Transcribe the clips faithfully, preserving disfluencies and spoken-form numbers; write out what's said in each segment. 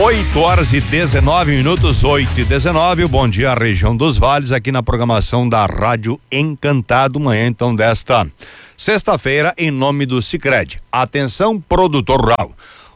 oito horas e dezenove minutos, oito e dezenove. Bom dia, região dos vales, aqui na programação da Rádio Encantado, manhã então desta sexta-feira, em nome do Sicredi. Atenção, produtor rural.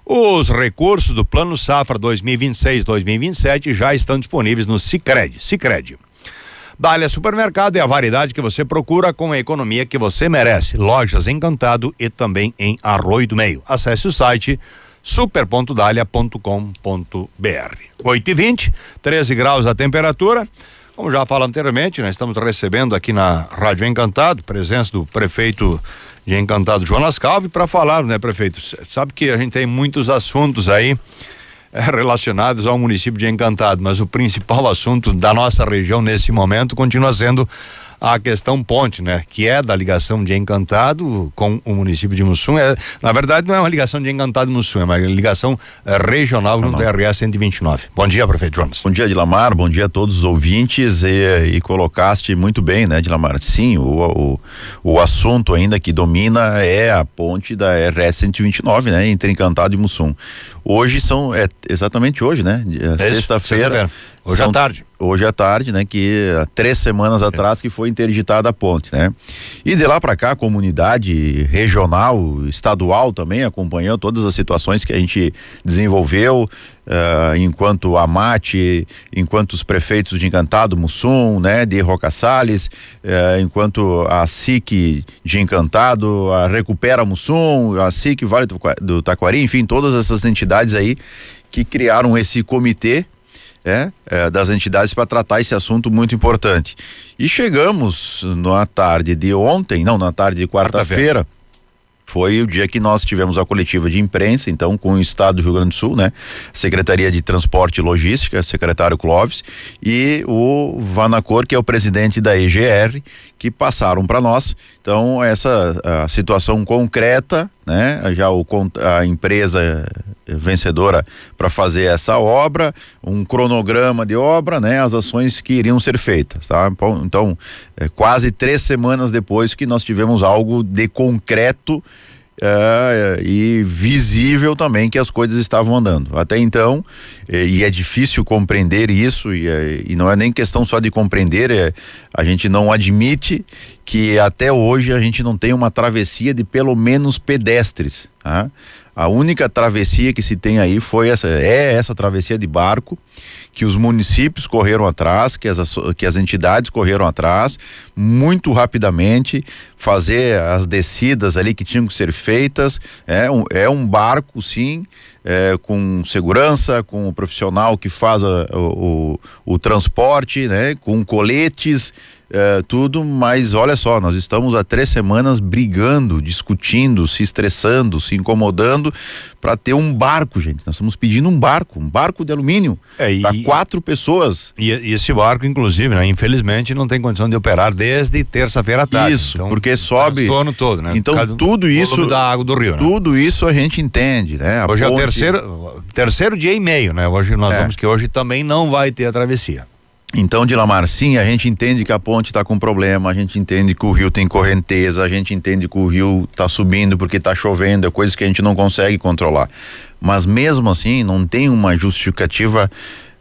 Os recursos do Plano Safra dois mil e vinte e seis, dois mil e vinte e sete já estão disponíveis no Sicredi. Sicredi. Dália Supermercado é a variedade que você procura com a economia que você merece. Lojas Encantado e também em Arroio do Meio. Acesse o site super ponto dália ponto com ponto br. oito e vinte, treze graus a temperatura. Como já falamos anteriormente, nós estamos recebendo aqui na Rádio Encantado, presença do prefeito de Encantado, Jonas Calvi, para falar, né, prefeito? Sabe que a gente tem muitos assuntos aí é, relacionados ao município de Encantado, mas o principal assunto da nossa região nesse momento continua sendo a questão ponte, né? Que é da ligação de Encantado com o município de Mussum. É, na verdade, não é uma ligação de Encantado e Mussum, é uma ligação é, regional no T R S cento e vinte e nove. Bom dia, prefeito Jonas. Bom dia, Dilamar, bom dia a todos os ouvintes e, e colocaste muito bem, né, Dilamar? Sim, o, o, o assunto ainda que domina é a ponte da R S cento e vinte e nove, né? Entre Encantado e Mussum. Hoje são, é exatamente hoje, né? É sexta-feira. Sexta hoje são, à tarde. Hoje à tarde, né? Que há três semanas atrás que foi interditada a ponte, né? E de lá para cá, a comunidade regional, estadual também acompanhou todas as situações que a gente desenvolveu, uh, enquanto a MAT, enquanto os prefeitos de Encantado, Mussum, né? De Roca Salles, uh, enquanto a S I C de Encantado, a Recupera Mussum, a S I C Vale do Taquari, enfim, todas essas entidades aí que criaram esse comitê É, é, das entidades para tratar esse assunto muito importante. E chegamos na tarde de ontem, não, na tarde de quarta-feira, foi o dia que nós tivemos a coletiva de imprensa, então, com o Estado do Rio Grande do Sul, né? Secretaria de Transporte e Logística, secretário Clóvis, e o Vanacor, que é o presidente da E G R, que passaram para nós, então, essa a situação concreta, né? Já o, a empresa vencedora para fazer essa obra, um cronograma de obra, né? As ações que iriam ser feitas, tá? Então, é, quase três semanas depois que nós tivemos algo de concreto é, e visível também que as coisas estavam andando. Até então, é, e é difícil compreender isso, e, é, e não é nem questão só de compreender, é, a gente não admite que até hoje a gente não tem uma travessia de pelo menos pedestres, tá? A única travessia que se tem aí foi essa, é essa travessia de barco, que os municípios correram atrás, que as, que as entidades correram atrás, muito rapidamente, fazer as descidas ali que tinham que ser feitas. É um, é um barco, sim, é, com segurança, com o profissional que faz a, o, o, o transporte, né, com coletes, é, tudo, mas olha só, nós estamos há três semanas brigando, discutindo, se estressando, se incomodando para ter um barco, gente. Nós estamos pedindo um barco, um barco de alumínio é, para quatro pessoas. E, e esse barco, inclusive, né, infelizmente, não tem condição de operar desde terça-feira à tarde. Isso, então, porque sobe o ano todo, né? Então tudo isso da água do rio, né? Tudo isso a gente entende, né? A hoje ponte... é o terceiro, terceiro dia e meio, né? Hoje nós é. vamos que hoje também não vai ter a travessia. Então, Dilamar, sim, a gente entende que a ponte está com problema, a gente entende que o rio tem correnteza, a gente entende que o rio está subindo porque está chovendo, é coisa que a gente não consegue controlar. Mas mesmo assim, não tem uma justificativa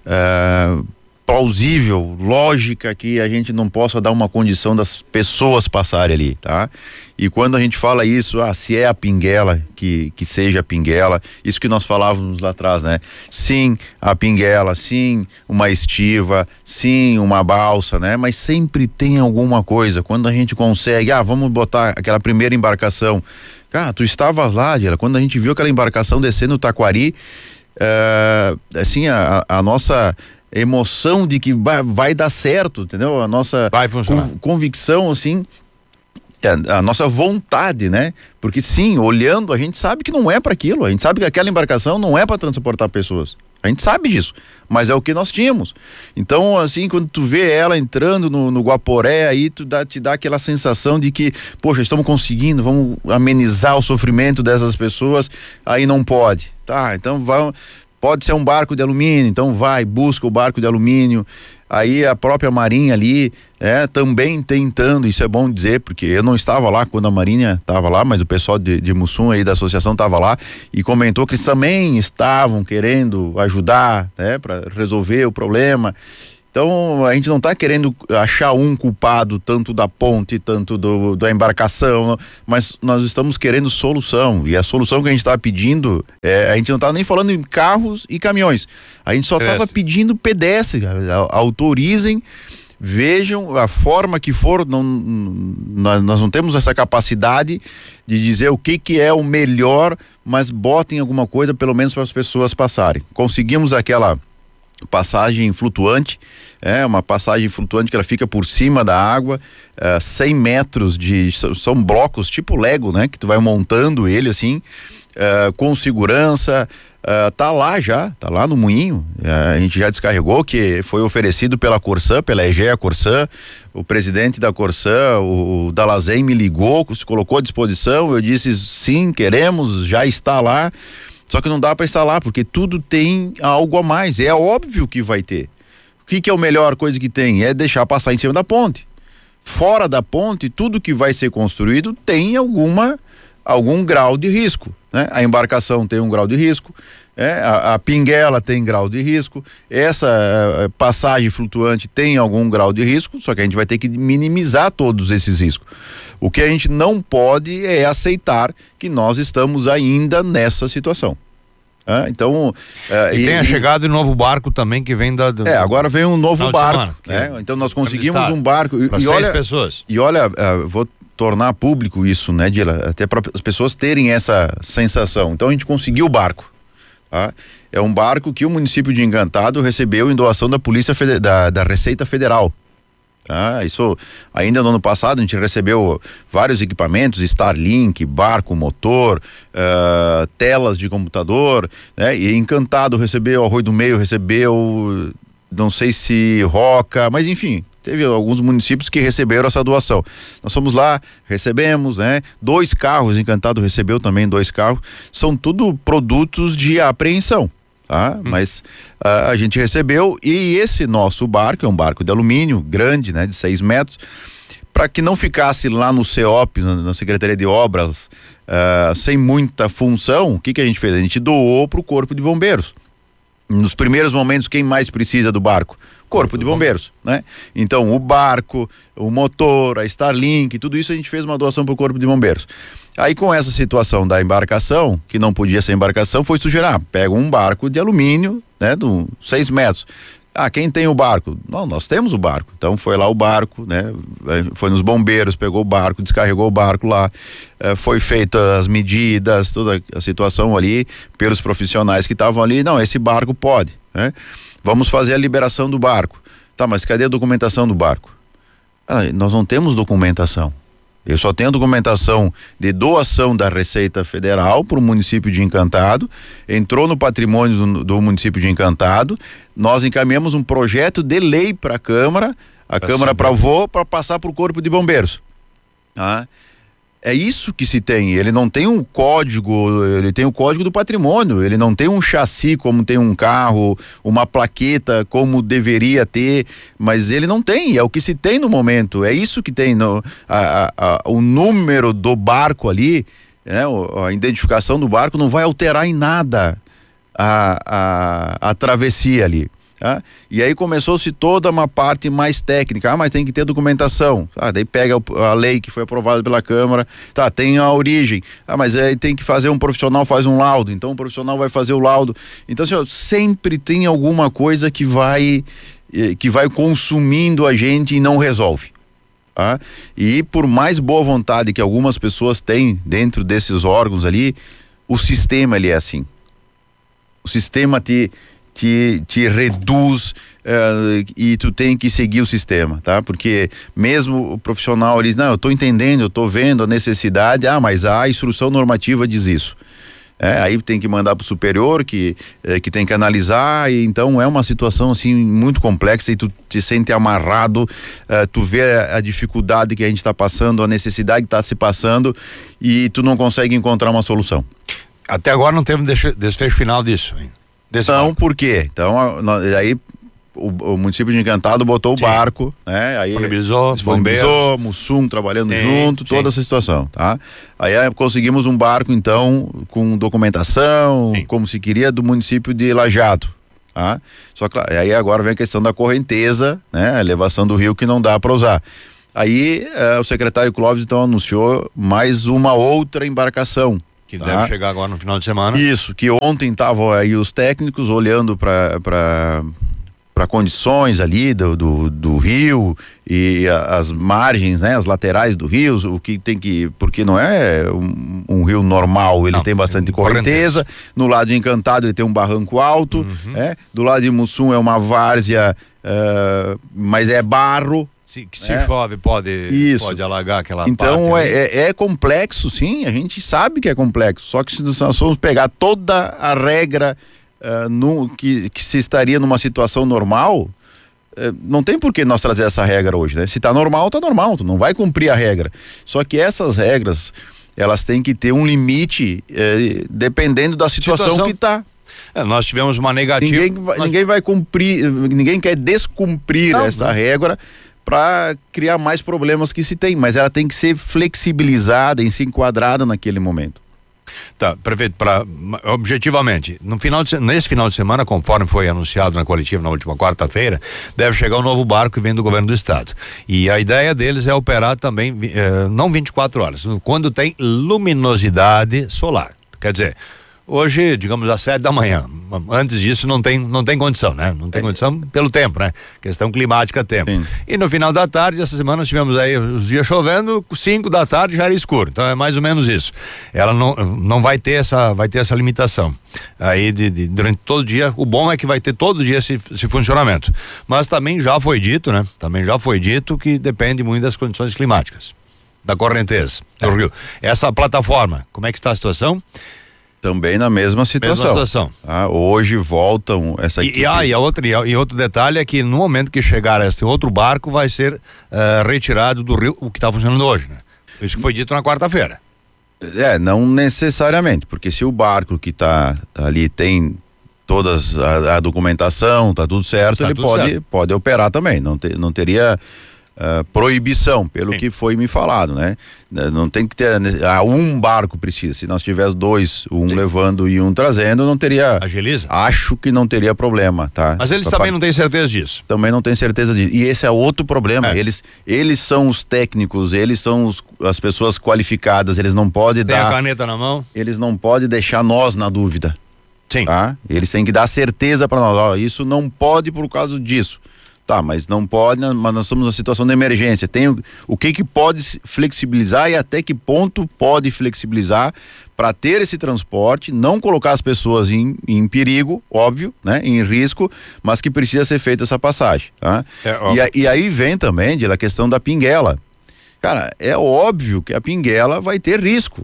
uh, plausível, lógica, que a gente não possa dar uma condição das pessoas passarem ali, tá? E quando a gente fala isso, ah, se é a pinguela, que, que seja a pinguela, isso que nós falávamos lá atrás, né? Sim, a pinguela, sim, uma estiva, sim, uma balsa, né? Mas sempre tem alguma coisa, quando a gente consegue, ah, vamos botar aquela primeira embarcação. Cara, tu estavas lá, Dila, quando a gente viu aquela embarcação descendo o Taquari, uh, assim, a, a nossa emoção de que vai, vai dar certo, entendeu? A nossa conv, convicção, assim, a, a nossa vontade, né? Porque sim, olhando, a gente sabe que não é para aquilo, a gente sabe que aquela embarcação não é para transportar pessoas. A gente sabe disso, mas é o que nós tínhamos. Então, assim, quando tu vê ela entrando no, no Guaporé, aí tu dá, te dá aquela sensação de que, poxa, estamos conseguindo, vamos amenizar o sofrimento dessas pessoas, aí não pode. Tá, então vamos... Pode ser um barco de alumínio, então vai, busca o barco de alumínio. aí a própria Marinha ali, é, também tentando, isso é bom dizer, porque eu não estava lá quando a Marinha estava lá, mas o pessoal de, de Mussum aí da associação estava lá e comentou que eles também estavam querendo ajudar, né, para resolver o problema. Então a gente não está querendo achar um culpado tanto da ponte, tanto do, da embarcação, mas nós estamos querendo solução, e a solução que a gente está pedindo, é, a gente não está nem falando em carros e caminhões, a gente só estava pedindo pedestre, autorizem, vejam a forma que for, não, nós, nós não temos essa capacidade de dizer o que que é o melhor, mas botem alguma coisa pelo menos para as pessoas passarem. Conseguimos aquela passagem flutuante, é uma passagem flutuante que ela fica por cima da água, é, cem metros de, são blocos tipo Lego, né, que tu vai montando ele assim, é, com segurança, é, tá lá já, tá lá no moinho, é, a gente já descarregou, que foi oferecido pela Corsã, pela Egea Corsã, o presidente da Corsã, o Dalazen, me ligou, se colocou à disposição, eu disse sim, queremos, já está lá. Só que não dá para instalar, porque tudo tem algo a mais. É óbvio que vai ter. O que que é a melhor coisa que tem? É deixar passar em cima da ponte. Fora da ponte, tudo que vai ser construído tem alguma, algum grau de risco, né? A embarcação tem um grau de risco, é, a, a pinguela tem grau de risco, essa a, passagem flutuante tem algum grau de risco, só que a gente vai ter que minimizar todos esses riscos. O que a gente não pode é aceitar que nós estamos ainda nessa situação. Ah, então. Uh, e, e tem a chegada de um novo barco também que vem da. Do, é, agora vem um novo barco. Semana, né? Então nós conseguimos um barco. E, e seis olha, pessoas. E olha, uh, vou tornar público isso, né, Dila? Até para as pessoas terem essa sensação. Então a gente conseguiu o barco. Tá? É um barco que o município de Encantado recebeu em doação da Polícia Fede- da, da Receita Federal. Ah, isso ainda no ano passado a gente recebeu vários equipamentos, Starlink, barco, motor, uh, telas de computador, né? E Encantado recebeu, Arroio do Meio recebeu, não sei se Roca, mas enfim, teve alguns municípios que receberam essa doação. Nós fomos lá, recebemos, né? Dois carros, Encantado recebeu também dois carros, são tudo produtos de apreensão. Tá? Hum. Mas uh, a gente recebeu, e esse nosso barco é um barco de alumínio grande, né, de seis metros, para que não ficasse lá no C E O P, na, na Secretaria de Obras, uh, sem muita função. O que que a gente fez? A gente doou para o Corpo de Bombeiros. Nos primeiros momentos, quem mais precisa do barco? Corpo de Bombeiros, né? Então o barco, o motor, a Starlink, tudo isso a gente fez uma doação para o Corpo de Bombeiros. Aí com essa situação da embarcação, que não podia ser embarcação, foi sugerir, pega um barco de alumínio, né, de um, seis metros. Ah, quem tem o barco? Não, nós temos o barco. Então foi lá o barco, né? Foi nos bombeiros, pegou o barco, descarregou o barco lá, eh, foi feita as medidas, toda a situação ali, pelos profissionais que estavam ali. Não, esse barco pode, né? Vamos fazer a liberação do barco. Tá, mas cadê a documentação do barco? Ah, nós não temos documentação. Eu só tenho a documentação de doação da Receita Federal para o município de Encantado, entrou no patrimônio do, do município de Encantado, nós encaminhamos um projeto de lei para a Câmara, a pra Câmara aprovou para passar para o Corpo de Bombeiros. Ah, é isso que se tem, ele não tem um código, ele tem o código do patrimônio, ele não tem um chassi como tem um carro, uma plaqueta como deveria ter, mas ele não tem, é o que se tem no momento, é isso que tem, no, a, a, a, o número do barco ali, né, a identificação do barco não vai alterar em nada a, a, a travessia ali. Ah, e aí começou-se toda uma parte mais técnica, ah, mas tem que ter documentação, ah, daí pega a lei que foi aprovada pela Câmara, tá, tem a origem, ah, mas aí tem que fazer, um profissional faz um laudo, então o profissional vai fazer o laudo, então assim, ó, sempre tem alguma coisa que vai eh, que vai consumindo a gente e não resolve. Ah, e por mais boa vontade que algumas pessoas têm dentro desses órgãos ali, o sistema ele é assim, o sistema te Te, te reduz uh, e tu tem que seguir o sistema, tá? Porque mesmo o profissional ele diz, não, eu tô entendendo, eu tô vendo a necessidade, ah, mas a instrução normativa diz isso. É, aí tem que mandar pro superior que, eh, que tem que analisar, e então é uma situação assim muito complexa e tu te sente amarrado, uh, tu vê a, a dificuldade que a gente tá passando, a necessidade que tá se passando e tu não consegue encontrar uma solução. Até agora não teve desfecho final disso ainda. Então, por quê? Então, aí o, o município de Encantado botou Sim. o barco, né? Aí disponibilizou, disponibilizou, Mussum trabalhando sim, junto, sim. toda essa situação, tá? Aí conseguimos um barco, então, com documentação, sim. como se queria, do município de Lajeado, tá? Só que aí agora vem a questão da correnteza, né? A elevação do rio que não dá para usar. Aí eh, o secretário Clóvis então anunciou mais uma outra embarcação. Que tá? deve chegar agora no final de semana. Isso, que ontem estavam aí os técnicos olhando para para para condições ali do, do, do rio e a, as margens, né, as laterais do rio, o que tem que, porque não é um, um rio normal, ele não, tem bastante correnteza. correnteza. No lado de Encantado ele tem um barranco alto, uhum. é? Do lado de Mussum é uma várzea, uh, mas é barro. Se, se é. chove pode, Isso. pode alagar aquela então parte. Então é, é, é complexo, sim, a gente sabe que é complexo, só que se nós formos pegar toda a regra uh, no, que, que se estaria numa situação normal, uh, não tem por que nós trazer essa regra hoje, né? Se tá normal, tá normal, tu não vai cumprir a regra. Só que essas regras, elas têm que ter um limite uh, dependendo da situação, situação. que tá. É, nós tivemos uma negativa. Ninguém vai, nós... ninguém vai cumprir, ninguém quer descumprir não, essa não. regra para criar mais problemas que se tem, mas ela tem que ser flexibilizada e se enquadrada naquele momento. Tá, prefeito, pra, objetivamente, no final de, nesse final de semana, conforme foi anunciado na coletiva na última quarta-feira, deve chegar um novo barco que vem do governo do estado. E a ideia deles é operar também, eh, não vinte e quatro horas, quando tem luminosidade solar. Quer dizer, hoje, digamos, às sete da manhã. Antes disso não tem, não tem condição, né? Não tem é. condição pelo tempo, né? Questão climática, tempo. Sim. E no final da tarde, essa semana nós tivemos aí os dias chovendo, cinco da tarde já era escuro. Então é mais ou menos isso. Ela não, não vai ter essa, vai ter essa limitação. Aí de, de, durante todo o dia, o bom é que vai ter todo dia esse, esse funcionamento. Mas também já foi dito, né? Também já foi dito que depende muito das condições climáticas, da correnteza do rio. Essa plataforma, como é que está a situação? Também na mesma situação. Mesma situação. Ah, hoje voltam essa equipe. E, e, ah, e, a outra, e, a, e outro detalhe é que no momento que chegar este outro barco vai ser uh, retirado do rio, o que está funcionando hoje, né? Isso que foi dito na quarta-feira. É, não necessariamente, porque se o barco que está ali tem todas a, a documentação, tá tudo certo, tá ele tudo pode, certo. pode operar também, não, te, não teria Uh, proibição, pelo Sim. que foi me falado, né? Não tem que ter, ah, um barco precisa, se nós tivéssemos dois, um Sim. levando e um trazendo, não teria, agiliza? Acho que não teria problema, tá? Mas eles pra também par... não têm certeza disso. Também não têm certeza disso, e esse é outro problema, é. eles eles são os técnicos, eles são os, as pessoas qualificadas, eles não podem tem dar... Tem a caneta na mão? Eles não podem deixar nós na dúvida. Sim. Tá? Eles têm que dar certeza para nós, ó, isso não pode por causa disso. Tá, mas não pode, mas nós estamos numa situação de emergência. Tem o, o que que pode flexibilizar e até que ponto pode flexibilizar para ter esse transporte, não colocar as pessoas em, em perigo, óbvio, né? Em risco, mas que precisa ser feita essa passagem, tá? É, e, a, e aí vem também de, a questão da pinguela. Cara, é óbvio que a pinguela vai ter risco.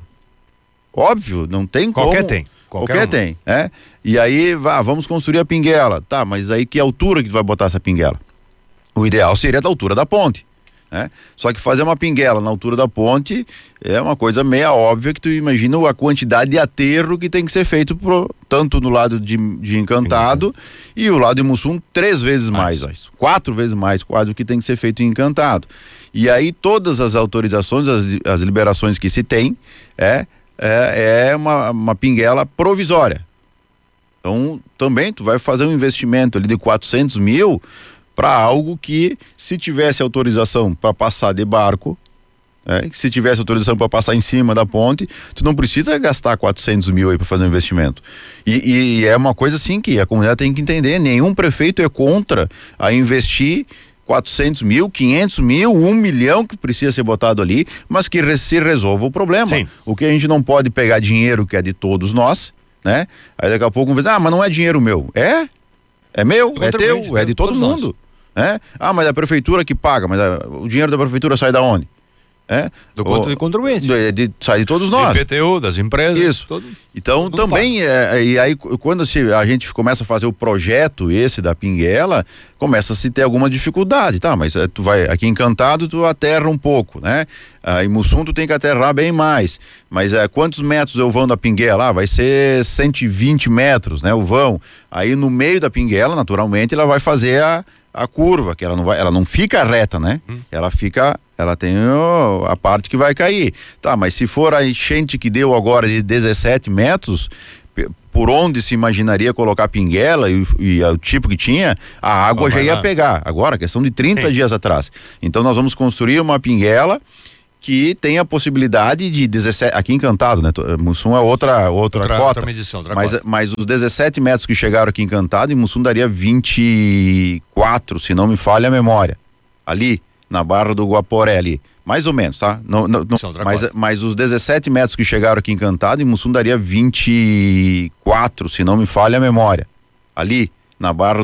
Óbvio, não tem como. Qualquer tem. Qualquer, Qualquer um. tem, é? E aí, vá, vamos construir a pinguela. Tá, mas aí que altura que tu vai botar essa pinguela? O ideal seria da altura da ponte, né? Só que fazer uma pinguela na altura da ponte é uma coisa meia óbvia, que tu imagina a quantidade de aterro que tem que ser feito pro, tanto no lado de, de Encantado e o lado de Mussum três vezes mais, mais quatro vezes mais quase o que tem que ser feito em Encantado. E aí todas as autorizações, as, as liberações que se tem é, é, é uma, uma pinguela provisória. Então também tu vai fazer um investimento ali de quatrocentos mil para algo que, se tivesse autorização para passar de barco, é, se tivesse autorização para passar em cima da ponte, tu não precisa gastar quatrocentos mil aí para fazer um investimento. E, e é uma coisa assim que a comunidade tem que entender, nenhum prefeito é contra a investir quatrocentos mil, quinhentos mil, um milhão que precisa ser botado ali, mas que se resolva o problema. Sim. O que a gente não pode pegar dinheiro que é de todos nós, né? Aí daqui a pouco vamos dizer, ah, mas não é dinheiro meu. É? É meu, é teu, é de todo mundo. Né? Ah, mas é a prefeitura que paga, mas a, o dinheiro da prefeitura sai da onde? É, do conto de contribuinte. De, de sair de todos nós. Do I P T U, das empresas. Isso. Todo, então todo também, é, e aí quando se, a gente começa a fazer o projeto esse da Pinguela, começa a se ter alguma dificuldade, tá? Mas é, tu vai, aqui em Encantado tu aterra um pouco, né? Ah, em Mussum tu tem que aterrar bem mais, mas é, quantos metros é o vão da Pinguela? Ah, vai ser cento e vinte metros, né? O vão. Aí no meio da Pinguela, naturalmente, ela vai fazer a a curva, que ela não vai, ela não fica reta, né? Hum. Ela fica, ela tem oh, a parte que vai cair. Tá, mas se for a enchente que deu agora de dezessete metros, por onde se imaginaria colocar Pinguela e, e o tipo que tinha, a água oh, já ia lá. pegar. Agora, questão de trinta Sim. dias atrás. Então nós vamos construir uma Pinguela que tem a possibilidade de dezessete, aqui em Encantado, né? Mussum é outra, outra, outra cota, outra medição, outra mas, cota. mas os dezessete metros que chegaram aqui em Encantado, em Mussum daria vinte e quatro, se não me falha a memória, ali, na Barra do Guaporé ali, mais ou menos, tá? Não, não, não, mas, mas os dezessete metros que chegaram aqui em Encantado, em Mussum daria vinte e quatro, se não me falha a memória, ali, na Barra